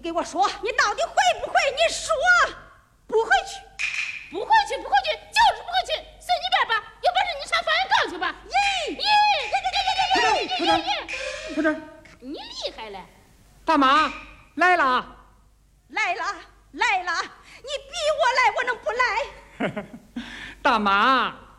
给我说，你到底会不会？你说，不回去， 不回去，就是不回去，随你便吧。有本事你上法院告去吧。 快点！ 你厉害了。 大妈来了， 来了！你逼我来，我能不来？ 大妈。